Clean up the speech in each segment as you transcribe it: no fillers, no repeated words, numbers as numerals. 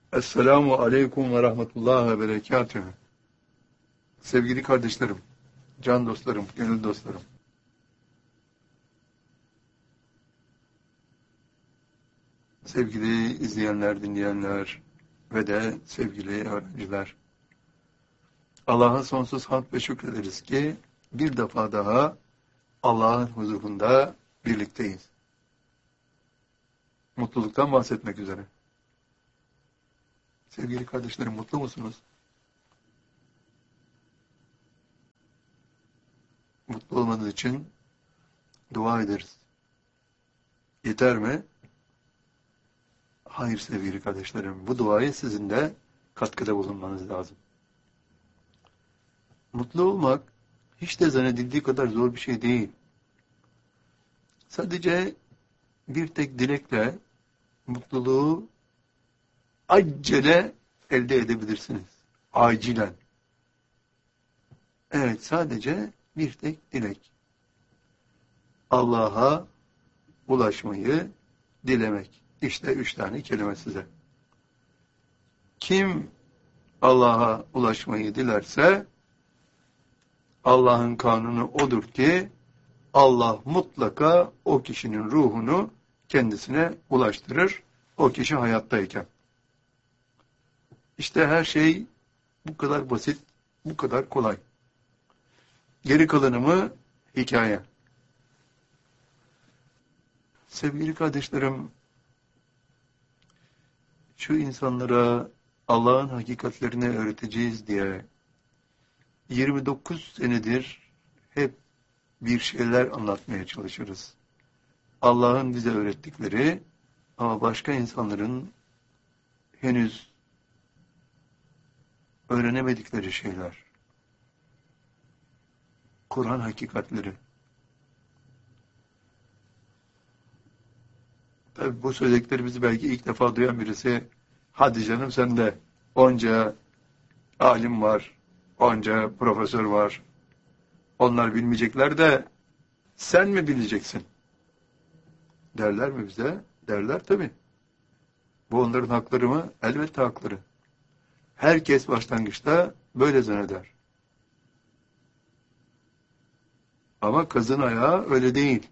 Esselamu Aleyküm ve Rahmetullah ve Berekatühü. Sevgili kardeşlerim, can dostlarım, gönül dostlarım. Sevgili izleyenler, dinleyenler ve de sevgili öğrenciler. Allah'a sonsuz hamd ve şükrederiz ki bir defa daha Allah'ın huzurunda birlikteyiz. Mutluluktan bahsetmek üzere. Sevgili kardeşlerim, mutlu musunuz? Mutlu olmanız için dua ederiz. Yeter mi? Hayır sevgili kardeşlerim, bu duayı sizin de katkıda bulunmanız lazım. Mutlu olmak hiç de zannedildiği kadar zor bir şey değil. Sadece bir tek dilekle mutluluğu acele elde edebilirsiniz. Acilen. Evet, sadece bir tek dilek. Allah'a ulaşmayı dilemek. İşte 3 tane kelime size. Kim Allah'a ulaşmayı dilerse Allah'ın kanunu odur ki Allah mutlaka o kişinin ruhunu kendisine ulaştırır. O kişi hayattayken. İşte her şey bu kadar basit, bu kadar kolay. Geri kalanı mı hikaye. Sevgili kardeşlerim, şu insanlara Allah'ın hakikatlerini öğreteceğiz diye 29 senedir hep bir şeyler anlatmaya çalışırız. Allah'ın bize öğrettikleri ama başka insanların henüz öğrenemedikleri şeyler. Kur'an hakikatleri. Tabii bu söylediklerimizi belki ilk defa duyan birisi, hadi canım sen de onca alim var, onca profesör var, onlar bilmeyecekler de sen mi bileceksin? Derler mi bize? Derler tabii. Bu onların hakları mı? Elbette hakları. Herkes başlangıçta böyle zanneder. Ama kazın ayağı öyle değil.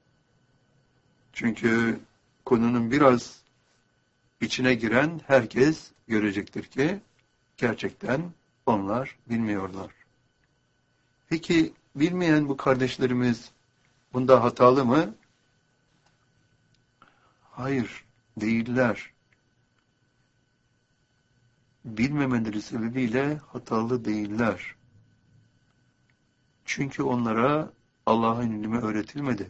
Çünkü konunun biraz içine giren herkes görecektir ki gerçekten onlar bilmiyorlar. Peki bilmeyen bu kardeşlerimiz bunda hatalı mı? Hayır, değiller. Bilmemeleri sebebiyle hatalı değiller. Çünkü onlara Allah'ın ilmi öğretilmedi.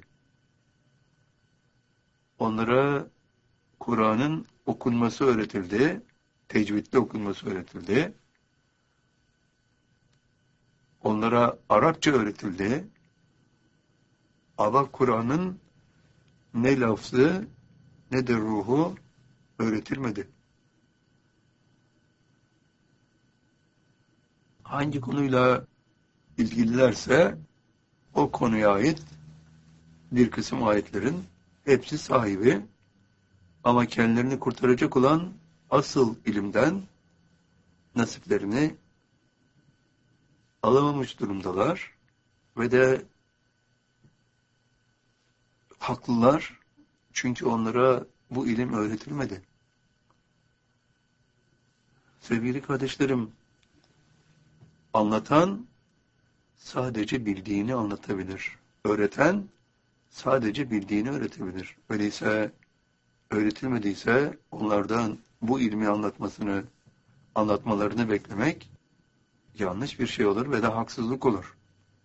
Onlara Kur'an'ın okunması öğretildi, tecvidle okunması öğretildi. Onlara Arapça öğretildi. Ama Kur'an'ın ne lafzı ne de ruhu öğretilmedi. Hangi konuyla ilgililerse o konuya ait bir kısım ayetlerin hepsi sahibi ama kendilerini kurtaracak olan asıl ilimden nasiplerini alamamış durumdalar ve de haklılar çünkü onlara bu ilim öğretilmedi. Sevgili kardeşlerim, anlatan sadece bildiğini anlatabilir. Öğreten sadece bildiğini öğretebilir. Öyleyse öğretilmediyse onlardan bu ilmi anlatmalarını beklemek yanlış bir şey olur ve de haksızlık olur.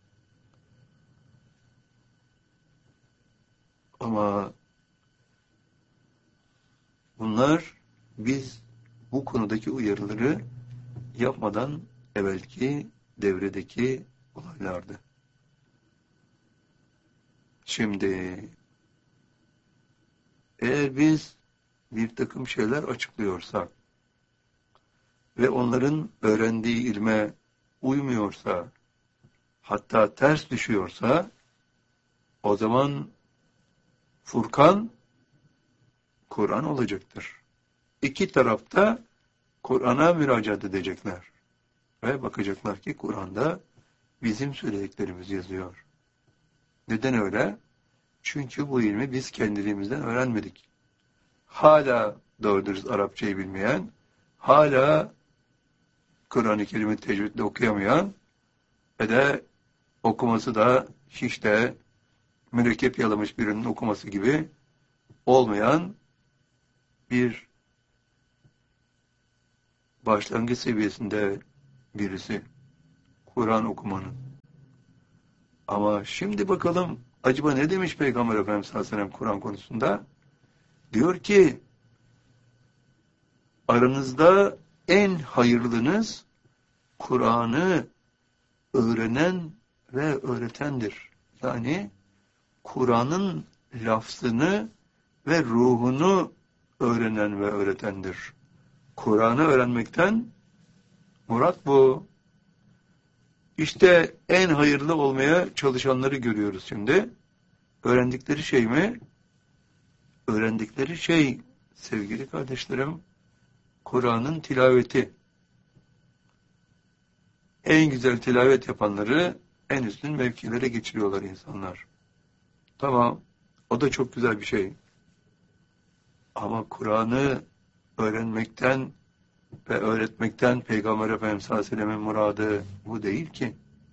Ama bunlar biz bu konudaki uyarıları yapmadan evvelki devredeki olaylardı. Şimdi eğer biz bir takım şeyler açıklıyorsak ve onların öğrendiği ilme uymuyorsa, hatta ters düşüyorsa, o zaman Furkan, Kur'an olacaktır. İki tarafta Kur'an'a müracaat edecekler. Ve bakacaklar ki Kur'an'da bizim söylediklerimiz yazıyor. Neden öyle? Çünkü bu ilmi biz kendiliğimizden öğrenmedik. Hala doğru dürüst Arapçayı bilmeyen, hala Kur'an-ı Kerim'i tecvidle okuyamayan ve de okuması da hiç de mürekkep yalamış birinin okuması gibi olmayan bir başlangıç seviyesinde birisi Kur'an okumanın. Ama şimdi bakalım acaba ne demiş Peygamber Efendimiz sallallahu aleyhi ve sellem Kur'an konusunda? Diyor ki aranızda en hayırlınız Kur'an'ı öğrenen ve öğretendir. Yani Kur'an'ın lafzını ve ruhunu öğrenen ve öğretendir. Kur'an'ı öğrenmekten murat bu. İşte en hayırlı olmaya çalışanları görüyoruz şimdi. Öğrendikleri şey mi? Öğrendikleri şey sevgili kardeşlerim, Kur'an'ın tilaveti. En güzel tilavet yapanları en üstün mevkilere geçiriyorlar insanlar. Tamam, o da çok güzel bir şey. Ama Kur'an'ı öğrenmekten ve öğretmekten Peygamber Efendimiz sallallahu aleyhi ve sellem'in muradı bu değil ki.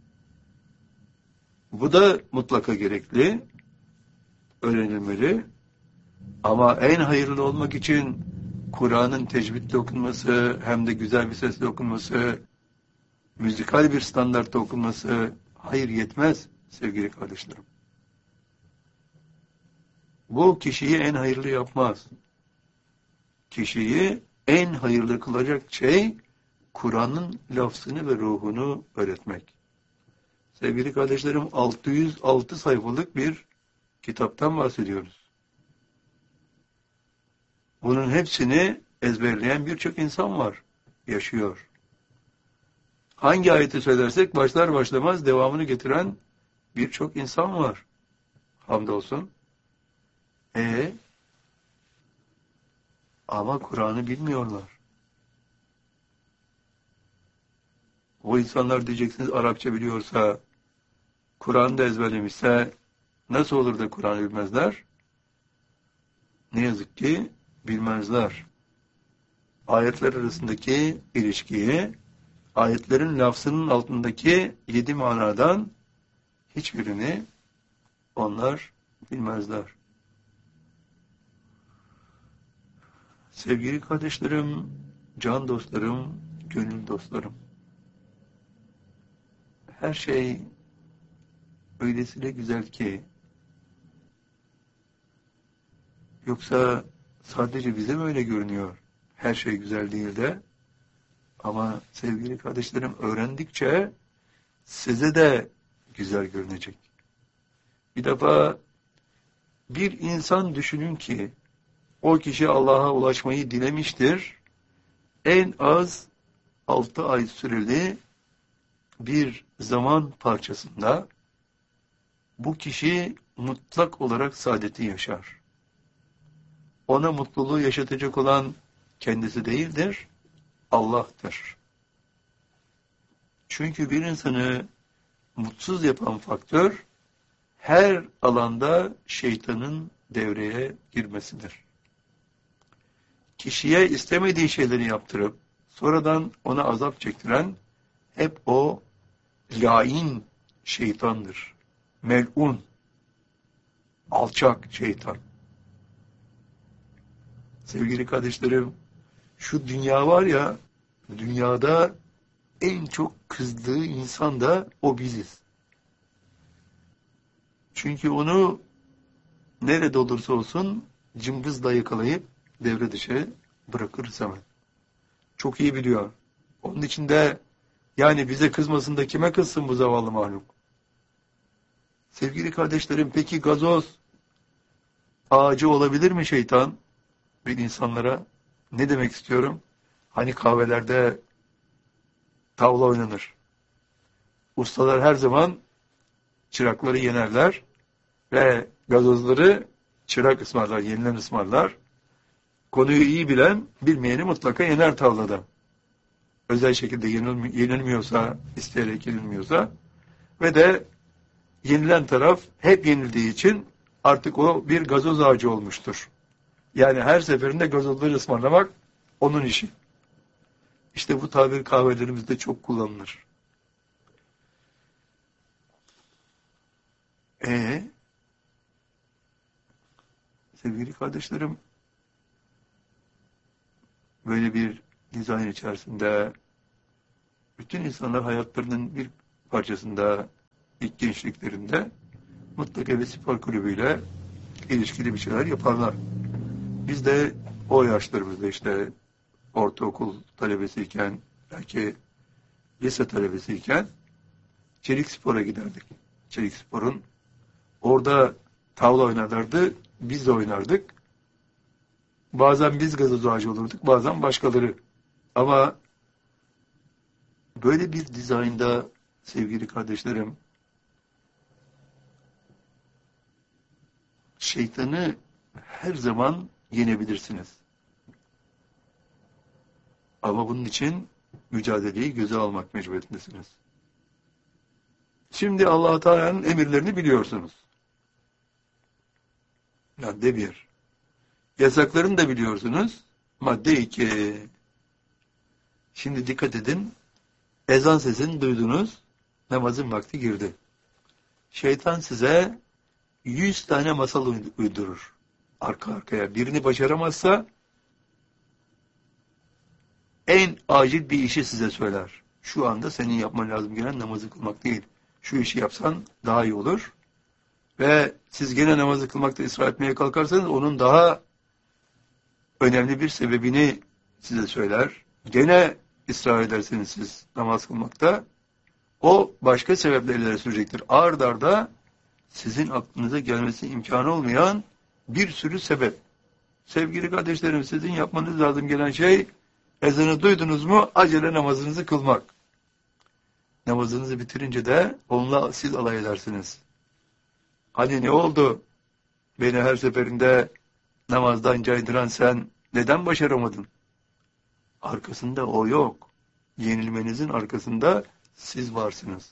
Bu da mutlaka gerekli, öğrenilmeli. Ama en hayırlı olmak için Kur'an'ın tecvidle okunması, hem de güzel bir sesle okunması, müzikal bir standartta okunması, hayır yetmez sevgili kardeşlerim. Bu kişiyi en hayırlı yapmaz. Kişiyi en hayırlı kılacak şey, Kur'an'ın lafzını ve ruhunu öğretmek. Sevgili kardeşlerim, 606 sayfalık bir kitaptan bahsediyoruz. Bunun hepsini ezberleyen birçok insan var, yaşıyor. Hangi ayeti söylersek başlar başlamaz devamını getiren birçok insan var. Hamdolsun. Ama Kur'an'ı bilmiyorlar. O insanlar diyeceksiniz Arapça biliyorsa, Kur'an'ı da ezberlemişse nasıl olur da Kur'an'ı bilmezler? Ne yazık ki bilmezler. Ayetler arasındaki ilişkiyi, ayetlerin lafzının altındaki 7 manadan hiçbirini onlar bilmezler. Sevgili kardeşlerim, can dostlarım, gönül dostlarım. Her şey öylesine güzel ki, yoksa sadece bize mi öyle görünüyor? Her şey güzel değil de. Ama sevgili kardeşlerim, öğrendikçe size de güzel görünecek. Bir defa bir insan düşünün ki o kişi Allah'a ulaşmayı dilemiştir. En az 6 ay süreli bir zaman parçasında bu kişi mutlak olarak saadeti yaşar. Ona mutluluğu yaşatacak olan kendisi değildir, Allah'tır. Çünkü bir insanı mutsuz yapan faktör her alanda şeytanın devreye girmesidir. Kişiye istemediği şeyleri yaptırıp sonradan ona azap çektiren hep o lain şeytandır. Mel'un, alçak şeytan. Sevgili kardeşlerim, şu dünya var ya, dünyada en çok kızdığı insan da o biziz. Çünkü onu nerede olursa olsun cımbızla yakalayıp devre dışı bırakırız hemen. Çok iyi biliyor. Onun için de yani bize kızmasın da kime kızsın bu zavallı mahluk? Sevgili kardeşlerim, peki gazoz ağacı olabilir mi şeytan? Bir insanlara ne demek istiyorum? Hani kahvelerde tavla oynanır. Ustalar her zaman çırakları yenerler ve gazozları çırak ısmarlar, yenilen ısmarlar. Konuyu iyi bilen, bilmeyeni mutlaka yener tavlada. özel şekilde yenilmiyorsa, isteyerek yenilmiyorsa ve de yenilen taraf hep yenildiği için artık o bir gazoz ağacı olmuştur. Yani her seferinde gazozları ısmarlamak onun işi. İşte bu tabir kahvelerimizde çok kullanılır. Sevgili kardeşlerim, böyle bir dizayn içerisinde bütün insanlar hayatlarının bir parçasında, ilk gençliklerinde mutlaka bir spor kulübüyle ilişkili bir şeyler yaparlar. Biz de o yaşlarımızda işte ortaokul talebesiyken, belki lise talebesiyken Çelik Spor'a giderdik. Çelik Spor'un orada tavla oynarlardı, biz de oynardık. Bazen biz gazoz ağacı olurduk, bazen başkaları. Ama böyle bir dizaynda sevgili kardeşlerim, şeytanı her zaman yenebilirsiniz. Ama bunun için mücadeleyi göze almak mecburiyetindesiniz. Şimdi Allah-u Teala'nın emirlerini biliyorsunuz. Madde 1. Yasaklarını da biliyorsunuz. Madde 2. Şimdi dikkat edin. Ezan sesini duydunuz. Namazın vakti girdi. Şeytan size 100 tane masal uydurur. Arka arkaya. Birini başaramazsa en acil bir işi size söyler. Şu anda senin yapman lazım gelen namazı kılmak değil. Şu işi yapsan daha iyi olur. Ve siz gene namazı kılmakta ısrar etmeye kalkarsanız onun daha önemli bir sebebini size söyler. Gene ısrar ederseniz siz namaz kılmakta o başka sebeplerle sürecektir. Ard arda sizin aklınıza gelmesi imkanı olmayan bir sürü sebep. Sevgili kardeşlerim, sizin yapmanız lazım gelen şey ezanı duydunuz mu acele namazınızı kılmak. Namazınızı bitirince de onunla siz alay edersiniz. Hani ne oldu? Beni her seferinde namazdan caydıran sen neden başaramadın? Arkasında o yok. Yenilmenizin arkasında siz varsınız.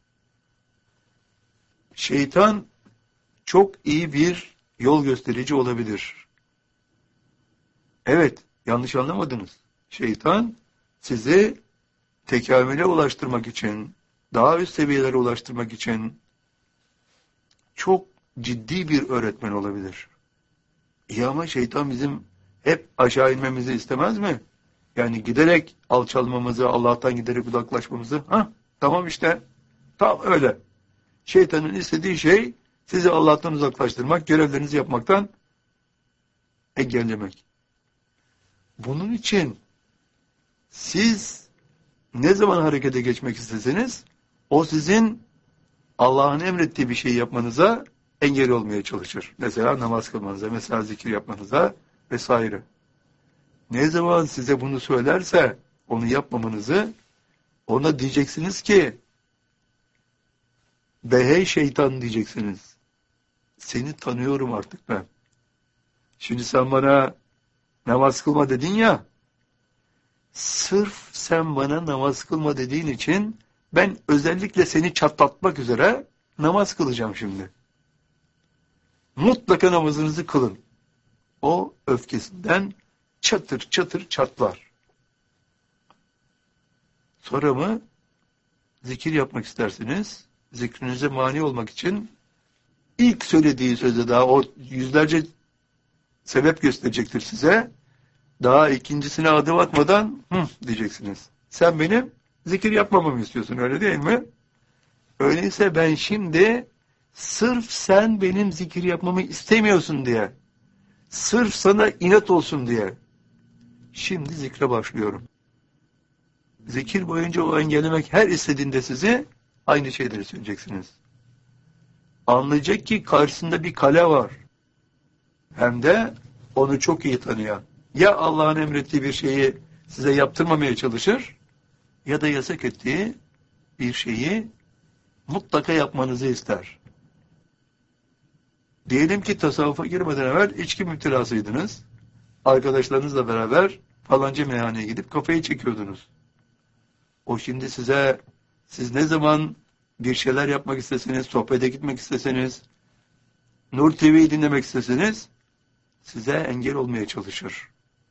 Şeytan çok iyi bir yol gösterici olabilir. Evet, yanlış anlamadınız. Şeytan sizi tekamüle ulaştırmak için, daha üst seviyelere ulaştırmak için çok ciddi bir öğretmen olabilir. İyi ama şeytan bizim hep aşağı inmemizi istemez mi? Yani giderek alçalmamızı, Allah'tan giderek uzaklaşmamızı. Tamam işte. Tam öyle. Şeytanın istediği şey sizi Allah'tan uzaklaştırmak, görevlerinizi yapmaktan engellemek. Bunun için siz ne zaman harekete geçmek isteseniz o sizin Allah'ın emrettiği bir şey yapmanıza engel olmaya çalışır. Mesela namaz kılmanıza, mesela zikir yapmanıza vesaire. Ne zaman size bunu söylerse onu yapmamanızı ona diyeceksiniz ki hey şeytan diyeceksiniz. Seni tanıyorum artık ben. Şimdi sen bana namaz kılma dedin ya, sırf sen bana namaz kılma dediğin için ben özellikle seni çatlatmak üzere namaz kılacağım şimdi. Mutlaka namazınızı kılın. O öfkesinden çatır çatır çatlar. Sonra mı zikir yapmak istersiniz? Zikrinize mani olmak için ilk söylediği sözde daha o yüzlerce sebep gösterecektir size. Daha ikincisine adım atmadan diyeceksiniz. Sen benim zikir yapmamamı istiyorsun, öyle değil mi? Öyleyse ben şimdi sırf sen benim zikir yapmamı istemiyorsun diye, sırf sana inat olsun diye şimdi zikre başlıyorum. Zikir boyunca o engellemek her istediğinde sizi aynı şeyleri söyleyeceksiniz. Anlayacak ki karşısında bir kale var. Hem de onu çok iyi tanıyan. Ya Allah'ın emrettiği bir şeyi size yaptırmamaya çalışır ya da yasak ettiği bir şeyi mutlaka yapmanızı ister. Diyelim ki tasavvufa girmeden evvel içki müptelasıydınız. Arkadaşlarınızla beraber falanca meyhaneye gidip kafayı çekiyordunuz. O şimdi siz ne zaman bir şeyler yapmak isteseniz, sohbete gitmek isteseniz, Nur TV'yi dinlemek isteseniz, size engel olmaya çalışır.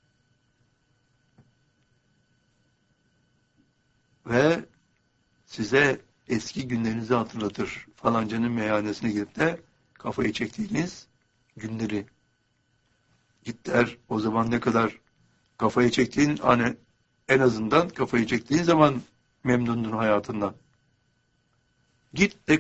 Ve size eski günlerinizi hatırlatır. Falancanın meyhanesine gidip de kafayı çektiğiniz günleri. Git der, o zaman ne kadar kafayı çektiğin, hani en azından kafayı çektiğin zaman memnundun hayatından. Git de